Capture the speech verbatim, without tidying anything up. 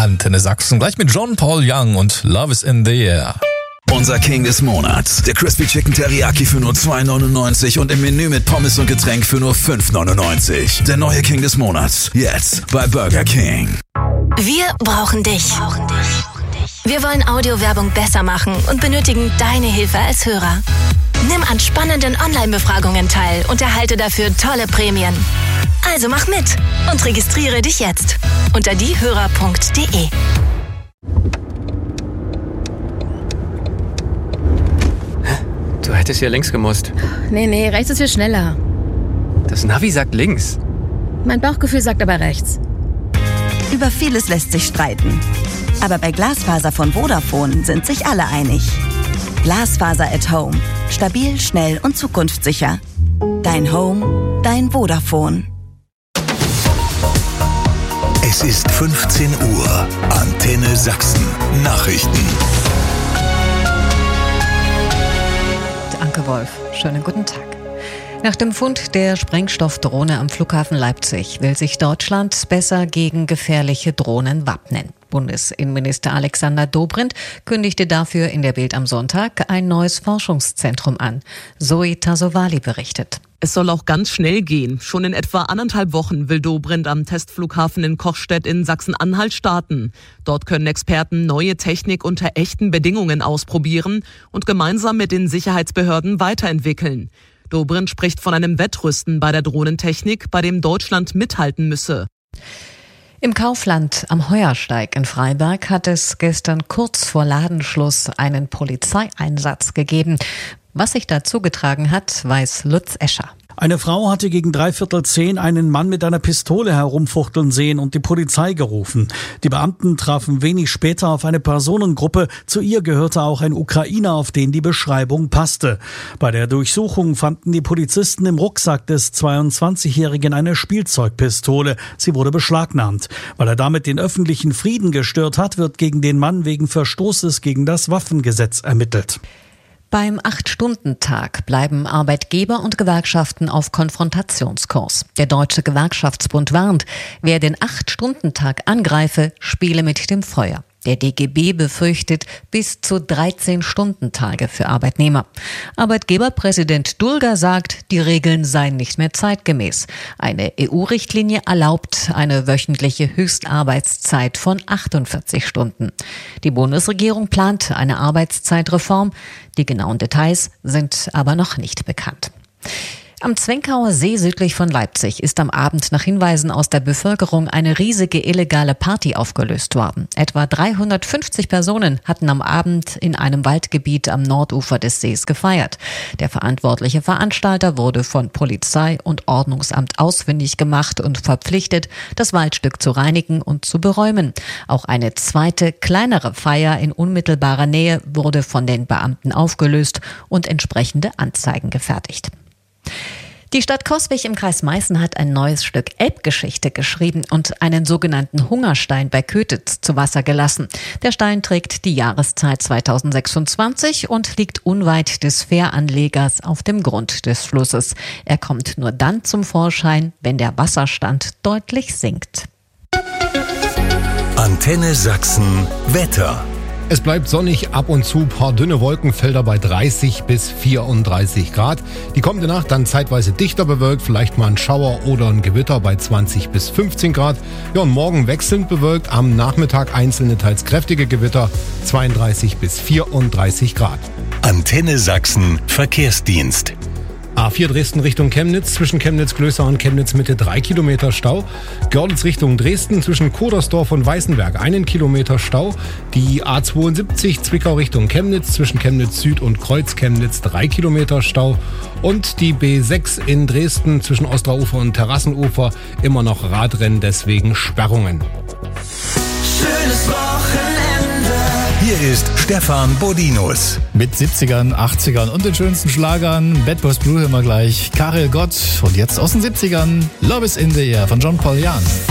Antenne Sachsen. Gleich mit John Paul Young und Love is in the Air. Unser King des Monats. Der Crispy Chicken Teriyaki für nur zwei neunundneunzig und im Menü mit Pommes und Getränk für nur fünf neunundneunzig. Der neue King des Monats. Jetzt bei Burger King. Wir brauchen dich. Wir wollen Audiowerbung besser machen und benötigen deine Hilfe als Hörer. Nimm an spannenden Online-Befragungen teil und erhalte dafür tolle Prämien. Also mach mit und registriere dich jetzt unter diehörer punkt de. Du hättest hier links gemusst. Nee, nee, rechts ist viel schneller. Das Navi sagt links. Mein Bauchgefühl sagt aber rechts. Über vieles lässt sich streiten. Aber bei Glasfaser von Vodafone sind sich alle einig. Glasfaser at Home. Stabil, schnell und zukunftssicher. Dein Home, dein Vodafone. Es ist fünfzehn Uhr. Antenne Sachsen. Nachrichten. Anke Wolf, schönen guten Tag. Nach dem Fund der Sprengstoffdrohne am Flughafen Leipzig will sich Deutschland besser gegen gefährliche Drohnen wappnen. Bundesinnenminister Alexander Dobrindt kündigte dafür in der Bild am Sonntag ein neues Forschungszentrum an. Zoe Tasovali berichtet. Es soll auch ganz schnell gehen. Schon in etwa anderthalb Wochen will Dobrindt am Testflughafen in Kochstedt in Sachsen-Anhalt starten. Dort können Experten neue Technik unter echten Bedingungen ausprobieren und gemeinsam mit den Sicherheitsbehörden weiterentwickeln. Dobrindt spricht von einem Wettrüsten bei der Drohnentechnik, bei dem Deutschland mithalten müsse. Im Kaufland am Heuersteig in Freiberg hat es gestern kurz vor Ladenschluss einen Polizeieinsatz gegeben. Was sich da zugetragen hat, weiß Lutz Escher. Eine Frau hatte gegen dreiviertel zehn einen Mann mit einer Pistole herumfuchteln sehen und die Polizei gerufen. Die Beamten trafen wenig später auf eine Personengruppe. Zu ihr gehörte auch ein Ukrainer, auf den die Beschreibung passte. Bei der Durchsuchung fanden die Polizisten im Rucksack des zweiundzwanzigjährigen eine Spielzeugpistole. Sie wurde beschlagnahmt. Weil er damit den öffentlichen Frieden gestört hat, wird gegen den Mann wegen Verstoßes gegen das Waffengesetz ermittelt. Beim Acht-Stunden-Tag bleiben Arbeitgeber und Gewerkschaften auf Konfrontationskurs. Der Deutsche Gewerkschaftsbund warnt, wer den Acht-Stunden-Tag angreife, spiele mit dem Feuer. Der D G B befürchtet bis zu dreizehn-Stunden-Tage für Arbeitnehmer. Arbeitgeberpräsident Dulger sagt, die Regeln seien nicht mehr zeitgemäß. Eine E U-Richtlinie erlaubt eine wöchentliche Höchstarbeitszeit von achtundvierzig Stunden. Die Bundesregierung plant eine Arbeitszeitreform. Die genauen Details sind aber noch nicht bekannt. Am Zwenkauer See südlich von Leipzig ist am Abend nach Hinweisen aus der Bevölkerung eine riesige illegale Party aufgelöst worden. Etwa dreihundertfünfzig Personen hatten am Abend in einem Waldgebiet am Nordufer des Sees gefeiert. Der verantwortliche Veranstalter wurde von Polizei und Ordnungsamt ausfindig gemacht und verpflichtet, das Waldstück zu reinigen und zu beräumen. Auch eine zweite, kleinere Feier in unmittelbarer Nähe wurde von den Beamten aufgelöst und entsprechende Anzeigen gefertigt. Die Stadt Coswig im Kreis Meißen hat ein neues Stück Elbgeschichte geschrieben und einen sogenannten Hungerstein bei Kötitz zu Wasser gelassen. Der Stein trägt die Jahreszeit zweitausendsechsundzwanzig und liegt unweit des Fähranlegers auf dem Grund des Flusses. Er kommt nur dann zum Vorschein, wenn der Wasserstand deutlich sinkt. Antenne Sachsen Wetter. Es bleibt sonnig, ab und zu paar dünne Wolkenfelder bei dreißig bis vierunddreißig Grad. Die kommende Nacht dann zeitweise dichter bewölkt, vielleicht mal ein Schauer oder ein Gewitter bei zwanzig bis fünfzehn Grad. Ja, und morgen wechselnd bewölkt, am Nachmittag einzelne teils kräftige Gewitter, zweiunddreißig bis vierunddreißig Grad. Antenne Sachsen Verkehrsdienst. A vier Dresden Richtung Chemnitz, zwischen Chemnitz-Glößer und Chemnitz-Mitte drei Kilometer Stau. Görlitz Richtung Dresden, zwischen Kodersdorf und Weißenberg einen Kilometer Stau. Die A zweiundsiebzig Zwickau Richtung Chemnitz, zwischen Chemnitz Süd und Kreuz Chemnitz drei Kilometer Stau. Und die B sechs in Dresden, zwischen Osterufer und Terrassenufer, immer noch Radrennen, deswegen Sperrungen. Schönes Wochenende. Hier ist Stefan Bodinus. Mit siebzigern, achtzigern und den schönsten Schlagern. Bad Boys Blue hören wir gleich. Karel Gott und jetzt aus den siebzigern Love is in the Air von John Paul Young.